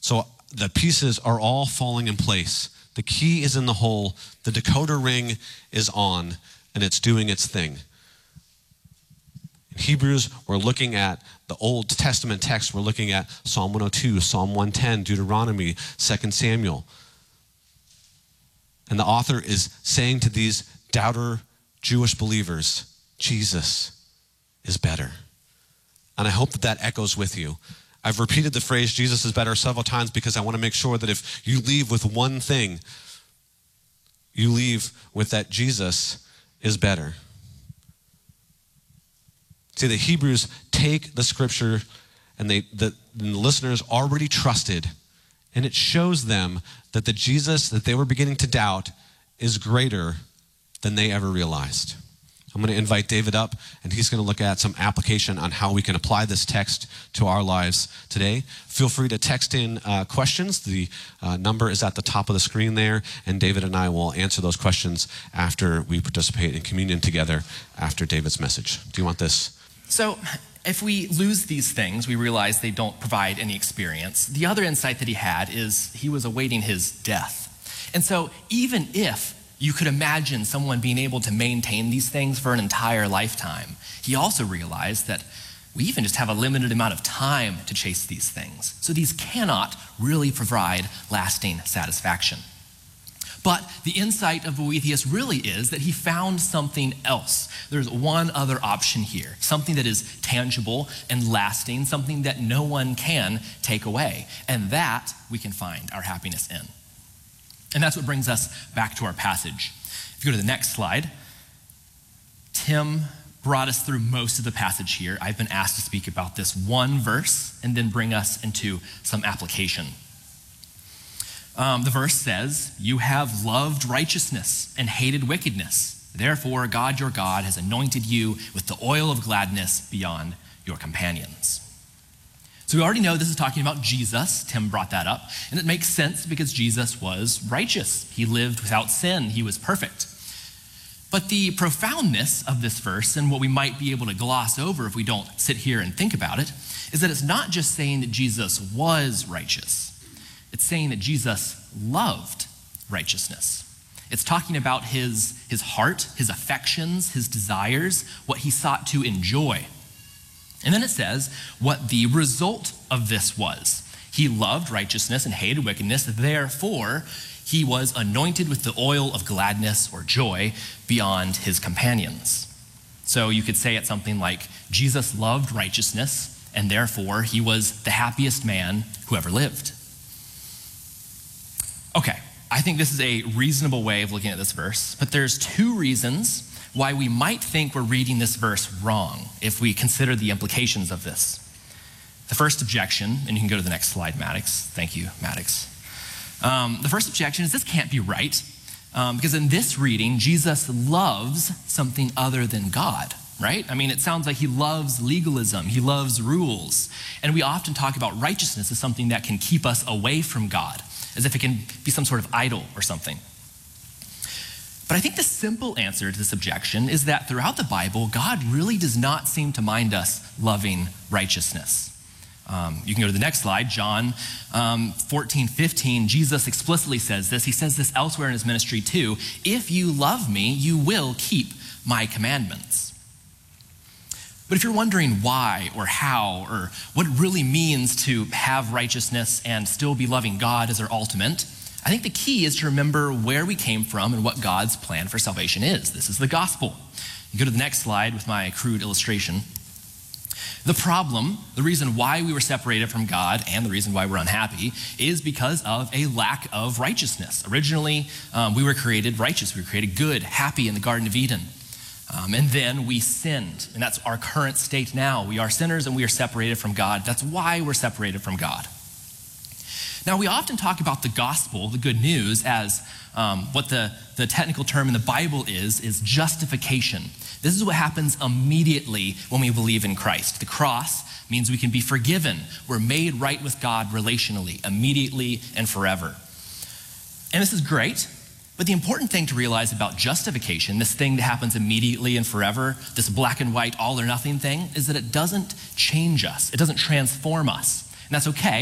So the pieces are all falling in place. The key is in the hole. The decoder ring is on, and it's doing its thing. In Hebrews, we're looking at the Old Testament text. We're looking at Psalm 102, Psalm 110, Deuteronomy, 2 Samuel. And the author is saying to these doubter Jewish believers, Jesus is better. And I hope that that echoes with you. I've repeated the phrase, Jesus is better, several times because I want to make sure that if you leave with one thing, you leave with that Jesus is better. See, the Hebrews take the scripture and the listeners already trusted, and it shows them that the Jesus that they were beginning to doubt is greater than they ever realized. I'm going to invite David up, and he's going to look at some application on how we can apply this text to our lives today. Feel free to text in questions. The number is at the top of the screen there, and David and I will answer those questions after we participate in communion together after David's message. Do you want this? So if we lose these things, we realize they don't provide any experience. The other insight that he had is he was awaiting his death. And so even if you could imagine someone being able to maintain these things for an entire lifetime, he also realized that we even just have a limited amount of time to chase these things. So these cannot really provide lasting satisfaction. But the insight of Boethius really is that he found something else. There's one other option here, something that is tangible and lasting, something that no one can take away. And that we can find our happiness in. And that's what brings us back to our passage. If you go to the next slide, Tim brought us through most of the passage here. I've been asked to speak about this one verse and then bring us into some application. The verse says, "You have loved righteousness and hated wickedness. Therefore, God your God has anointed you with the oil of gladness beyond your companions." So we already know this is talking about Jesus. Tim brought that up. And it makes sense because Jesus was righteous. He lived without sin. He was perfect. But the profoundness of this verse, and what we might be able to gloss over if we don't sit here and think about it, is that it's not just saying that Jesus was righteous. It's saying that Jesus loved righteousness. It's talking about his heart, his affections, his desires, what he sought to enjoy. And then it says what the result of this was. He loved righteousness and hated wickedness. Therefore, he was anointed with the oil of gladness or joy beyond his companions. So you could say it something like, Jesus loved righteousness, and therefore he was the happiest man who ever lived. Okay, I think this is a reasonable way of looking at this verse, but there's two reasons why we might think we're reading this verse wrong if we consider the implications of this. The first objection, and you can go to the next slide, Maddox. Thank you, Maddox. The first objection is this can't be right, because in this reading, Jesus loves something other than God, right? I mean, it sounds like he loves legalism, he loves rules, and we often talk about righteousness as something that can keep us away from God, as if it can be some sort of idol or something. But I think the simple answer to this objection is that throughout the Bible, God really does not seem to mind us loving righteousness. You can go to the next slide, John 14:15. Jesus explicitly says this. He says this elsewhere in his ministry too. If you love me, you will keep my commandments. But if you're wondering why or how or what it really means to have righteousness and still be loving God as our ultimate, I think the key is to remember where we came from and what God's plan for salvation is. This is the gospel. You go to the next slide with my crude illustration. The problem, the reason why we were separated from God and the reason why we're unhappy is because of a lack of righteousness. Originally, we were created righteous. We were created good, happy in the Garden of Eden. And then we sinned, and that's our current state now. We are sinners and we are separated from God. That's why we're separated from God. Now, we often talk about the gospel, the good news, as what the technical term in the Bible is justification. This is what happens immediately when we believe in Christ. The cross means we can be forgiven. We're made right with God relationally, immediately and forever. And this is great. But the important thing to realize about justification, this thing that happens immediately and forever, this black and white, all or nothing thing, is that it doesn't change us. It doesn't transform us. And that's okay.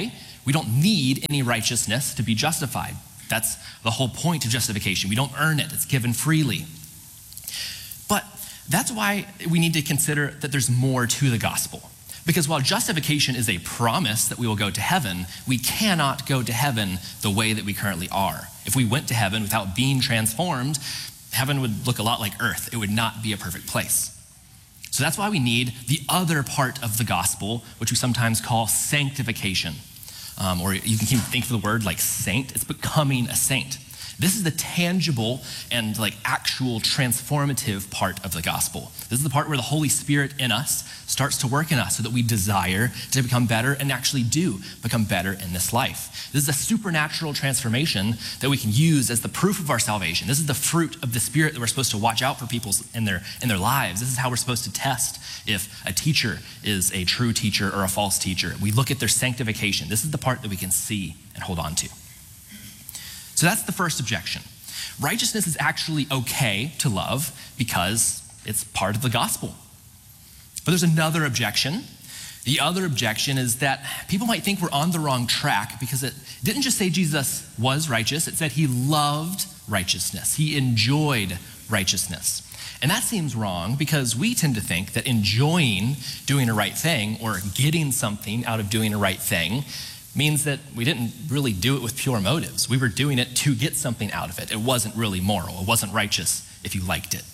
We don't need any righteousness to be justified. That's the whole point of justification. We don't earn it. It's given freely. But that's why we need to consider that there's more to the gospel. Because while justification is a promise that we will go to heaven, we cannot go to heaven the way that we currently are. If we went to heaven without being transformed, heaven would look a lot like earth. It would not be a perfect place. So that's why we need the other part of the gospel, which we sometimes call sanctification. Or you can think of the word like saint. It's becoming a saint. This is the tangible and like actual transformative part of the gospel. This is the part where the Holy Spirit in us starts to work in us so that we desire to become better and actually do become better in this life. This is a supernatural transformation that we can use as the proof of our salvation. This is the fruit of the Spirit that we're supposed to watch out for people in their lives. This is how we're supposed to test if a teacher is a true teacher or a false teacher. We look at their sanctification. This is the part that we can see and hold on to. So that's the first objection. Righteousness is actually okay to love because it's part of the gospel. But there's another objection. The other objection is that people might think we're on the wrong track because it didn't just say Jesus was righteous, it said he loved righteousness. He enjoyed righteousness. And that seems wrong because we tend to think that enjoying doing a right thing or getting something out of doing a right thing means that we didn't really do it with pure motives. We were doing it to get something out of it. It wasn't really moral. It wasn't righteous if you liked it.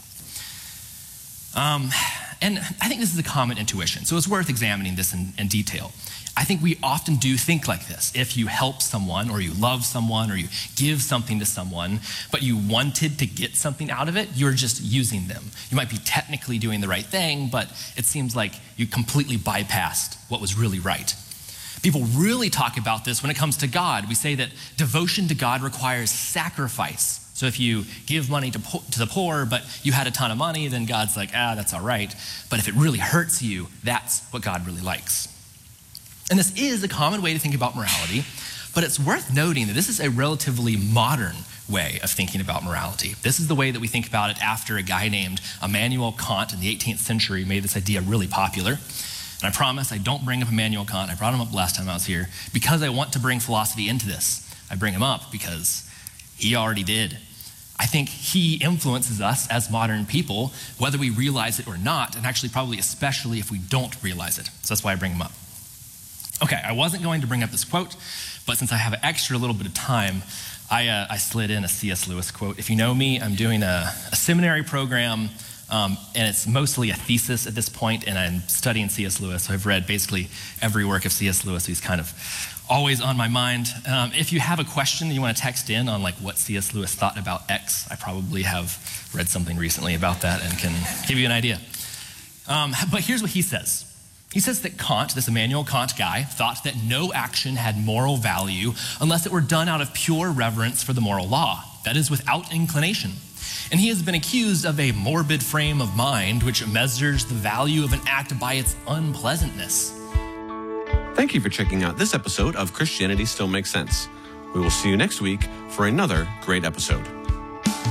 And I think this is a common intuition, so it's worth examining this in detail. I think we often do think like this. If you help someone or you love someone or you give something to someone, but you wanted to get something out of it, you're just using them. You might be technically doing the right thing, but it seems like you completely bypassed what was really right. People really talk about this when it comes to God. We say that devotion to God requires sacrifice. So if you give money to the poor, but you had a ton of money, then God's like, that's all right. But if it really hurts you, that's what God really likes. And this is a common way to think about morality, but it's worth noting that this is a relatively modern way of thinking about morality. This is the way that we think about it after a guy named Immanuel Kant in the 18th century made this idea really popular. And I promise I don't bring up Immanuel Kant. I brought him up last time I was here because I want to bring philosophy into this. I bring him up because he already did. I think he influences us as modern people, whether we realize it or not, and actually probably especially if we don't realize it. So that's why I bring him up. Okay, I wasn't going to bring up this quote, but since I have an extra little bit of time, I slid in a C.S. Lewis quote. If you know me, I'm doing a seminary program, and it's mostly a thesis at this point, and I'm studying C.S. Lewis, so I've read basically every work of C.S. Lewis. He's kind of always on my mind. If you have a question that you want to text in on like what C.S. Lewis thought about X, I probably have read something recently about that and can give you an idea. But here's what he says. He says that Kant, this Immanuel Kant guy, thought that no action had moral value unless it were done out of pure reverence for the moral law, that is, without inclination. And he has been accused of a morbid frame of mind which measures the value of an act by its unpleasantness. Thank you for checking out this episode of Christianity Still Makes Sense. We will see you next week for another great episode.